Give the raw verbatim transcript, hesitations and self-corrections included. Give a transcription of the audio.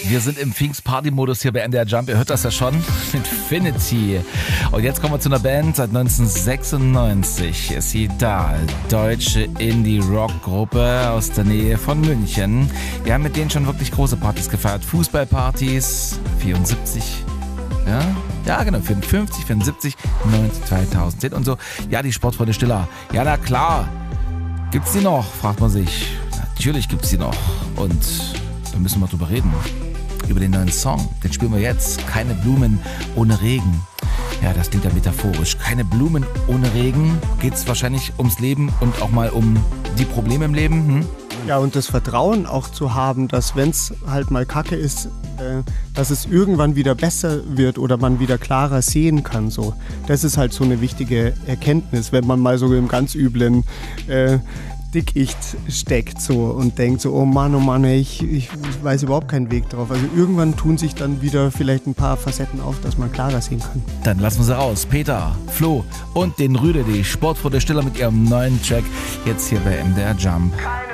Wir sind im Pfingst-Party-Modus hier bei M D R Jump. Ihr hört das ja schon. Infinity. Und jetzt kommen wir zu einer Band. Seit neunzehnhundertsechsundneunzig ist sie da. Deutsche Indie-Rock-Gruppe aus der Nähe von München. Wir haben mit denen schon wirklich große Partys gefeiert. Fußballpartys, vierundsiebzig. Ja, ja genau, fünfundfünfzig, vierundsiebzig, neunzig, zweitausendzehn und so. Ja, die Sportfreunde Stiller. Ja, na klar. Gibt's die noch, fragt man sich. Natürlich gibt's die noch. Und da müssen wir drüber reden. Über den neuen Song. Den spielen wir jetzt. Keine Blumen ohne Regen. Ja, das klingt ja metaphorisch. Keine Blumen ohne Regen. Geht's wahrscheinlich ums Leben und auch mal um die Probleme im Leben. Hm? Ja, und das Vertrauen auch zu haben, dass wenn es halt mal Kacke ist, äh, dass es irgendwann wieder besser wird oder man wieder klarer sehen kann. So. Das ist halt so eine wichtige Erkenntnis, wenn man mal so im ganz üblen äh, Dickicht steckt so und denkt so, oh Mann, oh Mann, ich, ich weiß überhaupt keinen Weg drauf. Also irgendwann tun sich dann wieder vielleicht ein paar Facetten auf, dass man klarer sehen kann. Dann lassen wir sie raus. Peter, Flo und den Rüde, die Sportfreunde Stiller mit ihrem neuen Track jetzt hier bei M D R Jump.